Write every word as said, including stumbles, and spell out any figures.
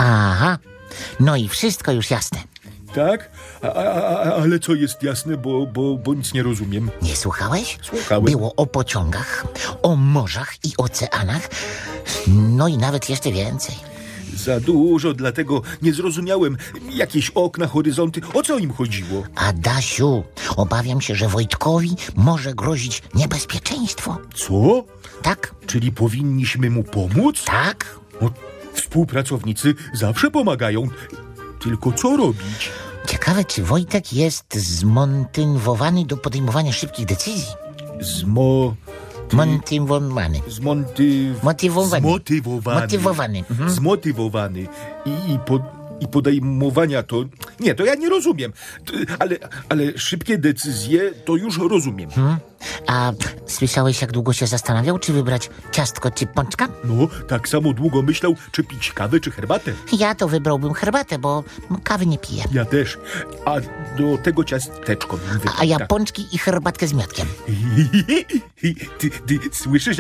Aha, no i wszystko już jasne. Tak? A, a, a, ale co jest jasne, bo, bo, bo nic nie rozumiem. Nie słuchałeś? Słuchałem. Było o pociągach, o morzach i oceanach, no i nawet jeszcze więcej. Za dużo, dlatego nie zrozumiałem. Jakieś okna, horyzonty. O co im chodziło? Adasiu, obawiam się, że Wojtkowi może grozić niebezpieczeństwo. Co? Tak? Czyli powinniśmy mu pomóc? Tak? No, współpracownicy zawsze pomagają. Tylko co robić? Ciekawe, czy Wojtek jest zmotywowany do podejmowania szybkich decyzji. Zmo... Motywowany. Zmotyw... Motywowany. Zmotywowany. Motywowany. Mhm. Zmotywowany. I, i, po, I podejmowania to... Nie, to ja nie rozumiem. T- Ale, ale szybkie decyzje to już rozumiem. Hmm? A słyszałeś, jak długo się zastanawiał, czy wybrać ciastko, czy pączka? No, tak samo długo myślał, czy pić kawę, czy herbatę. Ja to wybrałbym herbatę, bo kawy nie piję. Ja też. A do tego ciasteczko bym wybrał. A ja tak. pączki i herbatkę z miodkiem. Ty, ty słyszysz,